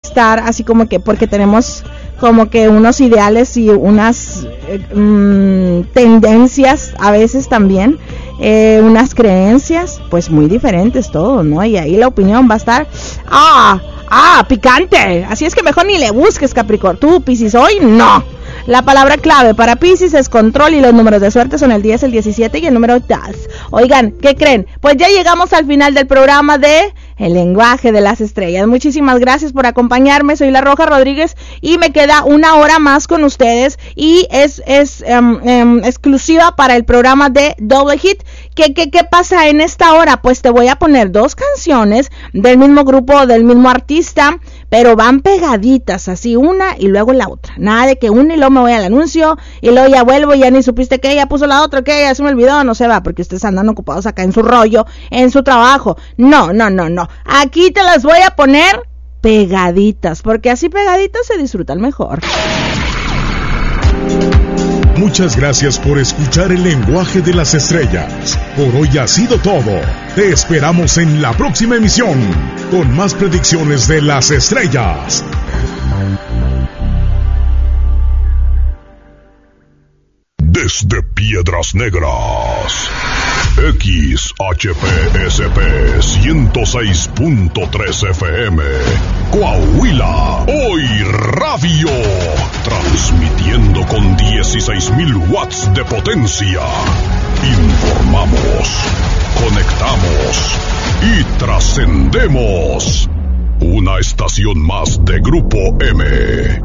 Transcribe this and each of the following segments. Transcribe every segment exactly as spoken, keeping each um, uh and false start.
estar así como que porque tenemos como que unos ideales y unas eh, mmm, tendencias a veces también, eh, unas creencias, pues muy diferentes todos, ¿no? Y ahí la opinión va a estar, ah, ah, picante, así es que mejor ni le busques, Capricornio. Tú, Piscis, hoy no. La palabra clave para Piscis es control y los números de suerte son el diez, el diecisiete y el número dos. Oigan, ¿qué creen? Pues ya llegamos al final del programa de El Lenguaje de las Estrellas. Muchísimas gracias por acompañarme. Soy La Roja Rodríguez y me queda una hora más con ustedes y es, es um, um, exclusiva para el programa de Double Hit. ¿Qué, qué, ¿Qué pasa en esta hora? Pues te voy a poner dos canciones del mismo grupo, del mismo artista, pero van pegaditas, así una y luego la otra. Nada de que una y luego me voy al anuncio y luego ya vuelvo y ya ni supiste que ella puso la otra, que ya se me olvidó, no se va, porque ustedes andan ocupados acá en su rollo, en su trabajo. No, no, no, no. Aquí te las voy a poner pegaditas, porque así pegaditas se disfrutan mejor. Muchas gracias por escuchar El Lenguaje de las Estrellas. Por hoy ha sido todo. Te esperamos en la próxima emisión con más predicciones de las estrellas. Desde Piedras Negras, X H P S P ciento seis punto tres F M, Coahuila, Hoy Radio, transmitiendo con dieciséis mil watts de potencia. Informamos, conectamos y trascendemos. Una estación más de Grupo M,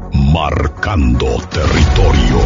marcando territorio,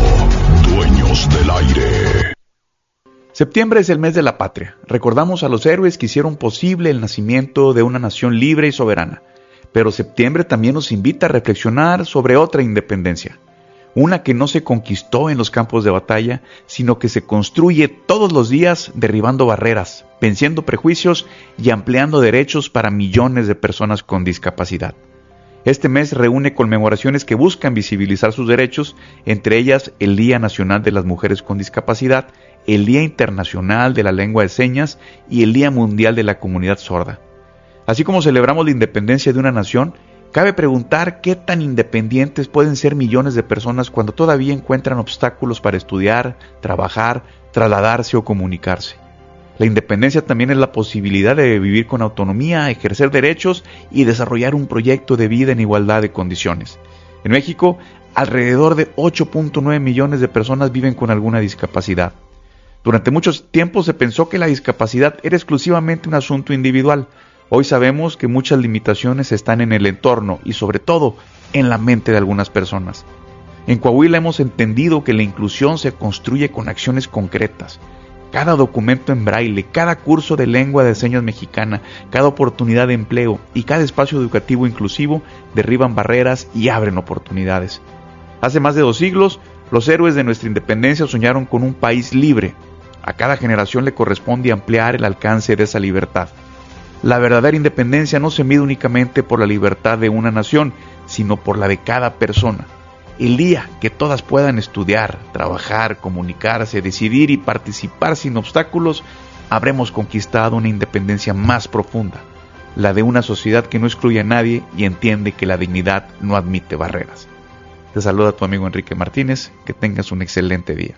dueños del aire. Septiembre es el mes de la patria. Recordamos a los héroes que hicieron posible el nacimiento de una nación libre y soberana. Pero septiembre también nos invita a reflexionar sobre otra independencia. Una que no se conquistó en los campos de batalla, sino que se construye todos los días derribando barreras, venciendo prejuicios y ampliando derechos para millones de personas con discapacidad. Este mes reúne conmemoraciones que buscan visibilizar sus derechos, entre ellas el Día Nacional de las Mujeres con Discapacidad, el Día Internacional de la Lengua de Señas y el Día Mundial de la Comunidad Sorda. Así como celebramos la independencia de una nación, cabe preguntar qué tan independientes pueden ser millones de personas cuando todavía encuentran obstáculos para estudiar, trabajar, trasladarse o comunicarse. La independencia también es la posibilidad de vivir con autonomía, ejercer derechos y desarrollar un proyecto de vida en igualdad de condiciones. En México, alrededor de ocho punto nueve millones de personas viven con alguna discapacidad. Durante mucho tiempo se pensó que la discapacidad era exclusivamente un asunto individual. Hoy sabemos que muchas limitaciones están en el entorno y sobre todo en la mente de algunas personas. En Coahuila hemos entendido que la inclusión se construye con acciones concretas. Cada documento en braille, cada curso de lengua de señas mexicana, cada oportunidad de empleo y cada espacio educativo inclusivo derriban barreras y abren oportunidades. Hace más de dos siglos, los héroes de nuestra independencia soñaron con un país libre. A cada generación le corresponde ampliar el alcance de esa libertad. La verdadera independencia no se mide únicamente por la libertad de una nación, sino por la de cada persona. El día que todas puedan estudiar, trabajar, comunicarse, decidir y participar sin obstáculos, habremos conquistado una independencia más profunda, la de una sociedad que no excluye a nadie y entiende que la dignidad no admite barreras. Te saluda tu amigo Enrique Martínez, que tengas un excelente día.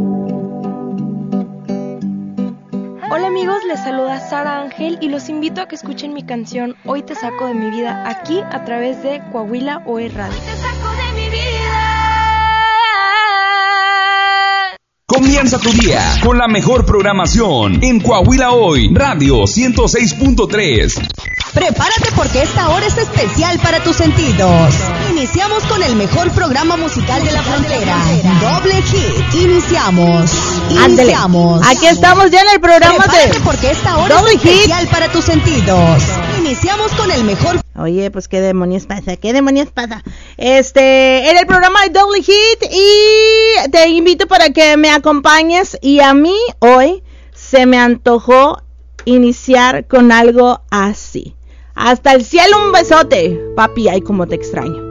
Hola amigos, les saluda Sara Ángel y los invito a que escuchen mi canción Hoy te saco de mi vida aquí a través de Coahuila Hoy Radio. Hoy te saco de mi vida. Comienza tu día con la mejor programación en Coahuila Hoy Radio ciento seis punto tres. Prepárate porque esta hora es especial para tus sentidos. Iniciamos con el mejor programa musical de la frontera, Doble Hit. Iniciamos. Iniciamos. Ándale. Aquí estamos ya en el programa Prepárate de porque esta hora Doble es especial Hit para tus sentidos. Iniciamos con el mejor. Oye, pues qué demonios pasa, qué demonios pasa. Este, en el programa de Double Hit y te invito para que me acompañes y a mí hoy se me antojó iniciar con algo así. Hasta el cielo un besote, papi, ay como te extraño.